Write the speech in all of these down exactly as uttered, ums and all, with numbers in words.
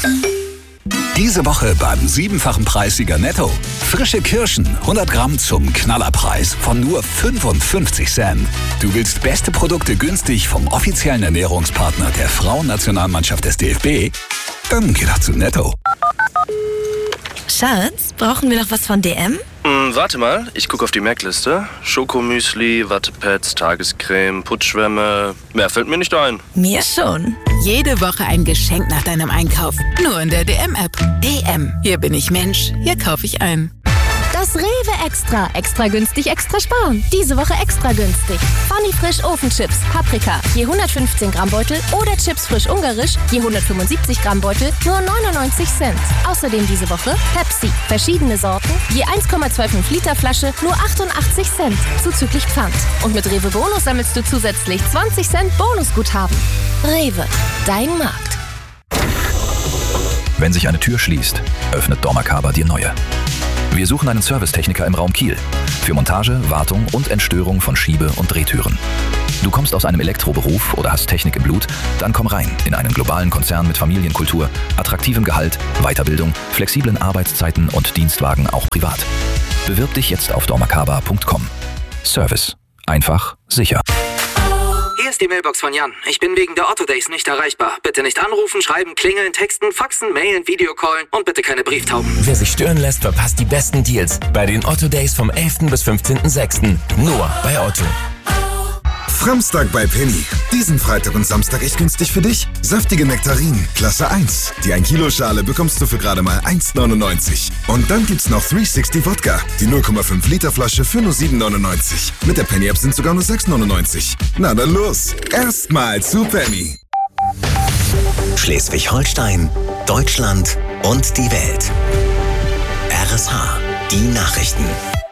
Diese Woche beim siebenfachen Preissieger Netto. Frische Kirschen, hundert Gramm zum Knallerpreis von nur fünfundfünfzig Cent. Du willst beste Produkte günstig vom offiziellen Ernährungspartner der Frauennationalmannschaft des D F B? Dann geh doch zu Netto. Schatz, brauchen wir noch was von D M? Hm, warte mal, ich gucke auf die Merkliste. Schokomüsli, Wattepads, Tagescreme, Putzschwämme. Mehr fällt mir nicht ein. Mir schon. Jede Woche ein Geschenk nach deinem Einkauf. Nur in der D M-App. D M. Hier bin ich Mensch. Hier kaufe ich ein. Das Rewe Extra. Extra günstig, extra sparen. Diese Woche extra günstig. Funny Frisch Ofenchips, Paprika, je hundertfünfzehn Gramm Beutel oder Chips frisch ungarisch, je hundertfünfundsiebzig Gramm Beutel, nur neunundneunzig Cent. Außerdem diese Woche Pepsi, verschiedene Sorten, je eins Komma fünfundzwanzig Liter Flasche, nur achtundachtzig Cent, zuzüglich Pfand. Und mit Rewe Bonus sammelst du zusätzlich zwanzig Cent Bonusguthaben. Rewe, dein Markt. Wenn sich eine Tür schließt, öffnet dormakaba die neue. Wir suchen einen Servicetechniker im Raum Kiel für Montage, Wartung und Entstörung von Schiebe- und Drehtüren. Du kommst aus einem Elektroberuf oder hast Technik im Blut? Dann komm rein in einen globalen Konzern mit Familienkultur, attraktivem Gehalt, Weiterbildung, flexiblen Arbeitszeiten und Dienstwagen auch privat. Bewirb dich jetzt auf dormakaba punkt com. Service. Einfach, sicher. Hier ist die Mailbox von Jan. Ich bin wegen der Otto Days nicht erreichbar. Bitte nicht anrufen, schreiben, klingeln, texten, faxen, mailen, Videocallen und bitte keine Brieftauben. Wer sich stören lässt, verpasst die besten Deals bei den Otto Days vom elften bis fünfzehnten sechsten Nur bei Otto. Framstag bei Penny. Diesen Freitag und Samstag echt günstig für dich. Saftige Nektarinen, Klasse eins. Die ein Kilo Schale bekommst du für gerade mal eins neunundneunzig. Und dann gibt's noch dreihundertsechzig Wodka. Die null Komma fünf Liter Flasche für nur sieben neunundneunzig. Mit der Penny App sind sogar nur sechs neunundneunzig. Na dann los. Erstmal zu Penny. Schleswig-Holstein, Deutschland und die Welt. R S H, die Nachrichten.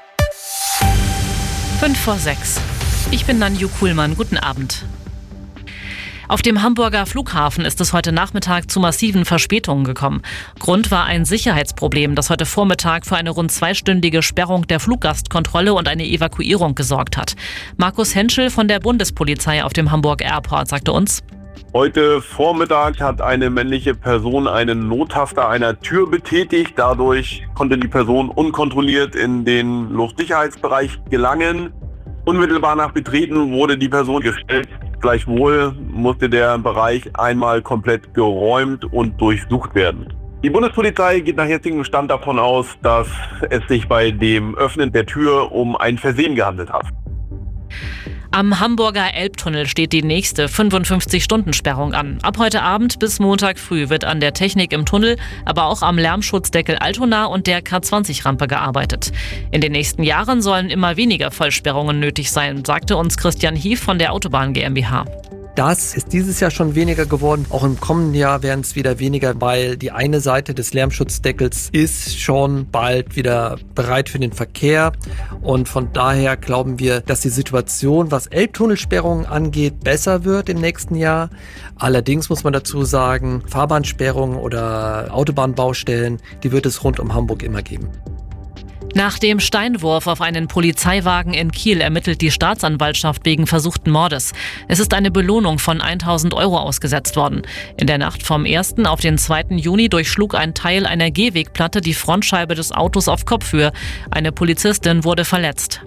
Fünf vor sechs. Ich bin Nanju Kuhlmann. Guten Abend. Auf dem Hamburger Flughafen ist es heute Nachmittag zu massiven Verspätungen gekommen. Grund war ein Sicherheitsproblem, das heute Vormittag für eine rund zweistündige Sperrung der Fluggastkontrolle und eine Evakuierung gesorgt hat. Markus Henschel von der Bundespolizei auf dem Hamburg Airport sagte uns: Heute Vormittag hat eine männliche Person einen Nottaster einer Tür betätigt. Dadurch konnte die Person unkontrolliert in den Luftsicherheitsbereich gelangen. Unmittelbar nach Betreten wurde die Person gestellt. Gleichwohl musste der Bereich einmal komplett geräumt und durchsucht werden. Die Bundespolizei geht nach jetzigem Stand davon aus, dass es sich bei dem Öffnen der Tür um ein Versehen gehandelt hat. Am Hamburger Elbtunnel steht die nächste fünfundfünfzig-Stunden-Sperrung an. Ab heute Abend bis Montag früh wird an der Technik im Tunnel, aber auch am Lärmschutzdeckel Altona und der K zwanzig Rampe gearbeitet. In den nächsten Jahren sollen immer weniger Vollsperrungen nötig sein, sagte uns Christian Hief von der Autobahn GmbH. Das ist dieses Jahr schon weniger geworden. Auch im kommenden Jahr werden es wieder weniger, weil die eine Seite des Lärmschutzdeckels ist schon bald wieder bereit für den Verkehr. Und von daher glauben wir, dass die Situation, was Elbtunnelsperrungen angeht, besser wird im nächsten Jahr. Allerdings muss man dazu sagen, Fahrbahnsperrungen oder Autobahnbaustellen, die wird es rund um Hamburg immer geben. Nach dem Steinwurf auf einen Polizeiwagen in Kiel ermittelt die Staatsanwaltschaft wegen versuchten Mordes. Es ist eine Belohnung von tausend Euro ausgesetzt worden. In der Nacht vom ersten auf den zweiten Juni durchschlug ein Teil einer Gehwegplatte die Frontscheibe des Autos auf Kopfhöhe. Eine Polizistin wurde verletzt.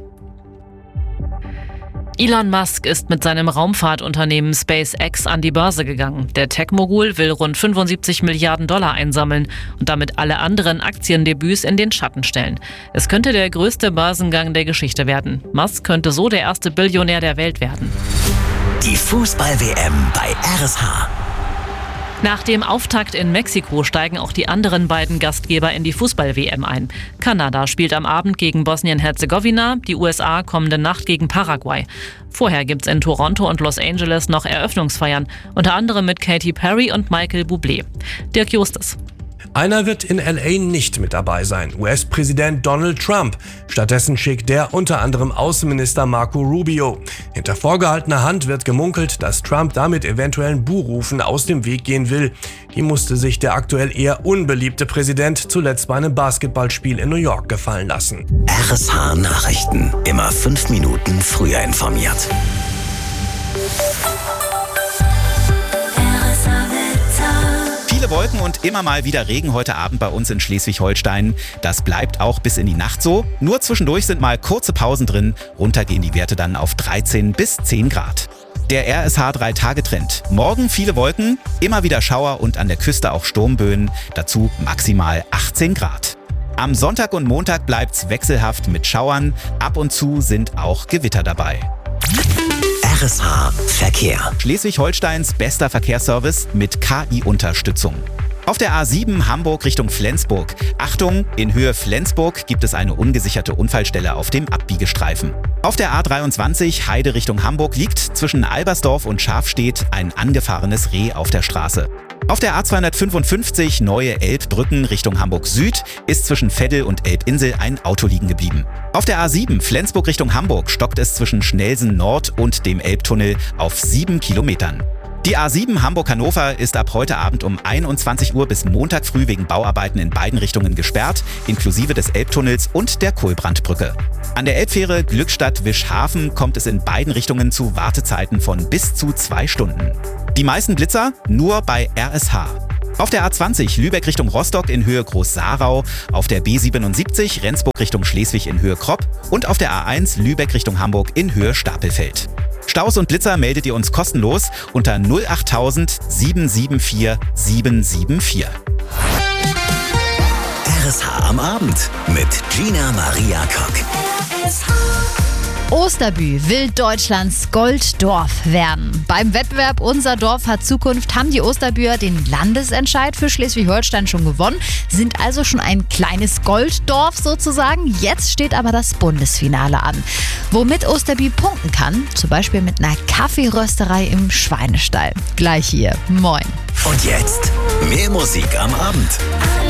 Elon Musk ist mit seinem Raumfahrtunternehmen SpaceX an die Börse gegangen. Der Tech-Mogul will rund fünfundsiebzig Milliarden Dollar einsammeln und damit alle anderen Aktiendebüts in den Schatten stellen. Es könnte der größte Börsengang der Geschichte werden. Musk könnte so der erste Billionär der Welt werden. Die Fußball-W M bei R S H. Nach dem Auftakt in Mexiko steigen auch die anderen beiden Gastgeber in die Fußball-W M ein. Kanada spielt am Abend gegen Bosnien-Herzegowina, die U S A kommende Nacht gegen Paraguay. Vorher gibt's in Toronto und Los Angeles noch Eröffnungsfeiern, unter anderem mit Katy Perry und Michael Bublé. Dirk Justus. Einer wird in L A nicht mit dabei sein, U S-Präsident Donald Trump. Stattdessen schickt der unter anderem Außenminister Marco Rubio. Hinter vorgehaltener Hand wird gemunkelt, dass Trump damit eventuellen Buhrufen aus dem Weg gehen will. Die musste sich der aktuell eher unbeliebte Präsident zuletzt bei einem Basketballspiel in New York gefallen lassen. R S H Nachrichten, immer fünf Minuten früher informiert. Wolken und immer mal wieder Regen heute Abend bei uns in Schleswig-Holstein. Das bleibt auch bis in die Nacht so. Nur zwischendurch sind mal kurze Pausen drin. Runter gehen die Werte dann auf dreizehn bis zehn Grad. Der R S H drei Tage Trend. Morgen viele Wolken, immer wieder Schauer und an der Küste auch Sturmböen. Dazu maximal achtzehn Grad. Am Sonntag und Montag bleibt's wechselhaft mit Schauern. Ab und zu sind auch Gewitter dabei. R S H Verkehr. Schleswig-Holsteins bester Verkehrsservice mit K I-Unterstützung. Auf der A sieben Hamburg Richtung Flensburg. Achtung, in Höhe Flensburg gibt es eine ungesicherte Unfallstelle auf dem Abbiegestreifen. Auf der A dreiundzwanzig Heide Richtung Hamburg liegt zwischen Albersdorf und Schafstedt ein angefahrenes Reh auf der Straße. Auf der A zweihundertfünfundfünfzig Neue Elbbrücken Richtung Hamburg Süd ist zwischen Veddel und Elbinsel ein Auto liegen geblieben. Auf der A sieben Flensburg Richtung Hamburg stockt es zwischen Schnelsen Nord und dem Elbtunnel auf sieben Kilometern. Die A sieben Hamburg-Hannover ist ab heute Abend um einundzwanzig Uhr bis Montag früh wegen Bauarbeiten in beiden Richtungen gesperrt, inklusive des Elbtunnels und der Kohlbrandbrücke. An der Elbfähre Glückstadt-Wischhafen kommt es in beiden Richtungen zu Wartezeiten von bis zu zwei Stunden. Die meisten Blitzer nur bei R S H. Auf der A zwanzig Lübeck Richtung Rostock in Höhe Groß-Sarau, auf der B siebenundsiebzig Rendsburg Richtung Schleswig in Höhe Kropp und auf der A eins Lübeck Richtung Hamburg in Höhe Stapelfeld. Staus und Blitzer meldet ihr uns kostenlos unter null achttausend sieben sieben vier sieben sieben vier. R S H am Abend mit Gina Maria Kock. Osterbü will Deutschlands Golddorf werden. Beim Wettbewerb Unser Dorf hat Zukunft haben die Osterbüer den Landesentscheid für Schleswig-Holstein schon gewonnen, sind also schon ein kleines Golddorf sozusagen. Jetzt steht aber das Bundesfinale an. Womit Osterbü punkten kann, zum Beispiel mit einer Kaffeerösterei im Schweinestall. Gleich hier. Moin. Und jetzt mehr Musik am Abend.